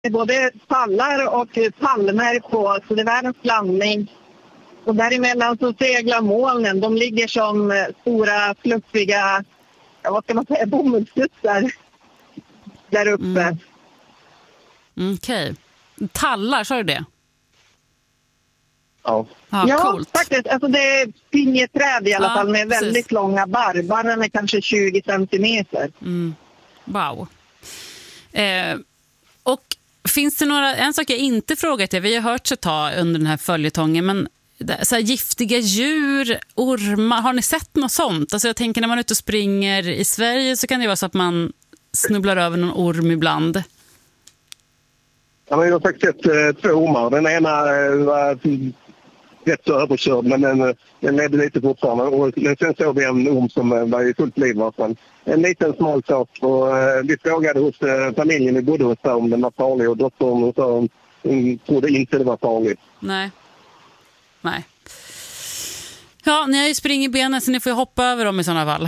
Det är både tallar och palmer på, så det är världens blandning. Och däremellan så seglar molnen. De ligger som stora, fluffiga, vad ska man säga, bomullstussar där uppe. Okej. Tallar, sa du det? Ja, coolt. faktiskt. Alltså det är pinjeträd i alla fall med precis. väldigt långa barr. Barren är kanske 20 centimeter. Wow. Och finns det en sak jag inte frågat er, vi har hört så ta under den här följetongen, men så här giftiga djur, ormar, har ni sett något sånt? Alltså jag tänker när man är ute och springer i Sverige så kan det vara så att man snubblar över någon orm ibland. Ja, jag har faktiskt sett 2 ormar. Den ena var rätt så överkörd, men den levde lite fortfarande. Och sen såg vi en orm som var i fullt liv. En liten smal sak. Och vi frågade hos familjen vi bodde hos där om den var farlig. Och dottern sa hon trodde inte det var farligt. Nej. Ja, ni har ju spring i benen så ni får hoppa över dem i sådana fall.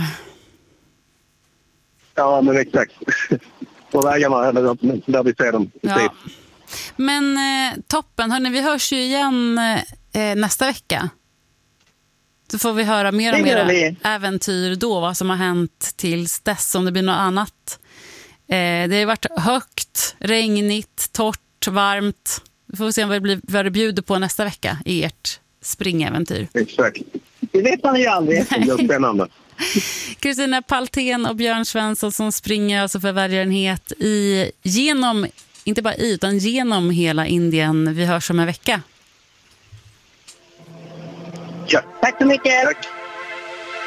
Ja, men exakt. På vägarna där vi ser dem. Ja. Men toppen, hörni, vi hörs ju igen nästa vecka. Så får vi höra mer om era äventyr då, vad som har hänt tills dess, om det blir något annat. Det har varit högt, regnigt, torrt, varmt. Vi får se vad det bjuder på nästa vecka i ert springäventyr. Exakt. Det vet man ju aldrig. Det är spännande. Kristina Paltén och Björn Svensson som springer alltså för välgörenhet inte bara utan genom hela Indien. Vi hörs om en vecka. Ja. Tack så mycket. Tack.